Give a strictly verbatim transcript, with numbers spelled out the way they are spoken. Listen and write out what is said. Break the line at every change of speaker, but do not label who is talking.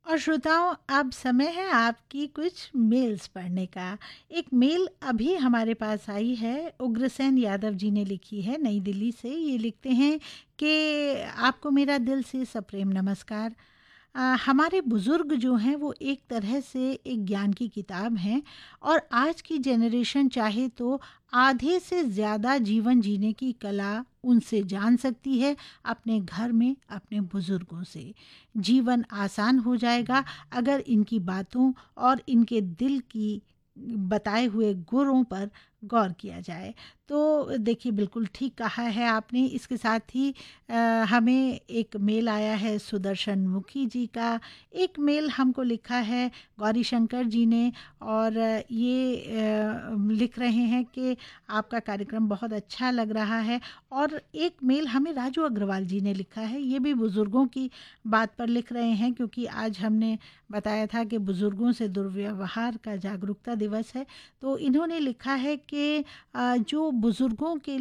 और श्रोताओं, अब समय है आपकी कुछ मेल्स पढ़ने का। एक मेल अभी हमारे पास आई है, उग्रसेन यादव जी ने लिखी है नई दिल्ली से। ये लिखते हैं कि आपको मेरा दिल से सप्रेम नमस्कार। अ, हमारे बुज़ुर्ग जो हैं वो एक तरह से एक ज्ञान की किताब हैं, और आज की जनरेशन चाहे तो आधे से ज़्यादा जीवन जीने की कला उनसे जान सकती है, अपने घर में अपने बुज़ुर्गों से। जीवन आसान हो जाएगा अगर इनकी बातों और इनके दिल की बताए हुए गुरों पर गौर किया जाए। तो देखिए, बिल्कुल ठीक कहा है आपने। इसके साथ ही अ, हमें एक मेल आया है सुदर्शन मुखी जी का। एक मेल हमको लिखा है गौरी शंकर जी ने, और ये अ, लिख रहे हैं कि आपका कार्यक्रम बहुत अच्छा लग रहा है। और एक मेल हमें राजू अग्रवाल जी ने लिखा है, ये भी बुज़ुर्गों की बात पर लिख रहे हैं, क्योंकि आज हमने बताया था कि बुज़ुर्गों से दुर्व्यवहार का जागरूकता दिवस है। तो इन्होंने लिखा है कि अ, जो बुज़ुर्गों के